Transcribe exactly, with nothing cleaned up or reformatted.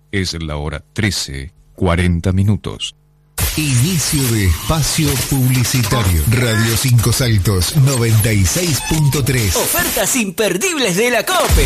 Es la hora trece, cuarenta minutos. Inicio de espacio publicitario. Radio Cinco Saltos noventa y seis punto tres. Ofertas imperdibles de la COPE.